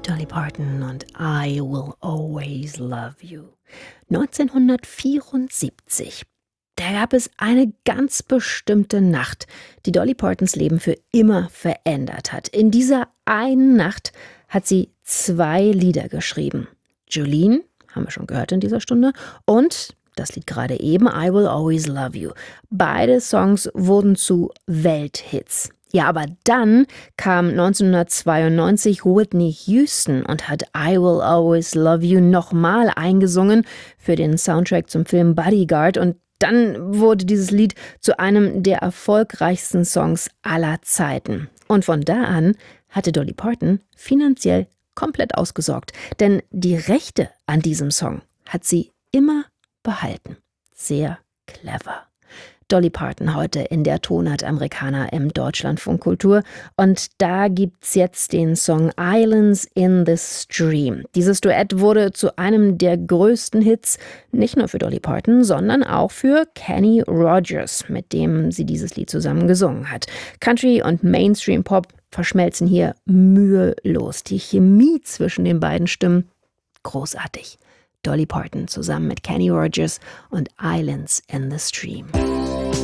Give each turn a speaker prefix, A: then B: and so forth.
A: Dolly Parton und I Will Always Love You. 1974. Da gab es eine ganz bestimmte Nacht, die Dolly Partons Leben für immer verändert hat. In dieser einen Nacht hat sie 2 Lieder geschrieben. Jolene, haben wir schon gehört in dieser Stunde, und das Lied gerade eben, I Will Always Love You. Beide Songs wurden zu Welthits. Ja, aber dann kam 1992 Whitney Houston und hat I Will Always Love You nochmal eingesungen für den Soundtrack zum Film Bodyguard. Und dann wurde dieses Lied zu einem der erfolgreichsten Songs aller Zeiten. Und von da an hatte Dolly Parton finanziell komplett ausgesorgt. Denn die Rechte an diesem Song hat sie immer behalten. Sehr clever. Dolly Parton heute in der Tonart Americana im Deutschlandfunk Kultur. Und da gibt's jetzt den Song Islands in the Stream. Dieses Duett wurde zu einem der größten Hits, nicht nur für Dolly Parton, sondern auch für Kenny Rogers, mit dem sie dieses Lied zusammen gesungen hat. Country und Mainstream Pop verschmelzen hier mühelos. Die Chemie zwischen den beiden Stimmen, großartig. Dolly Parton zusammen mit Kenny Rogers und Islands in the Stream.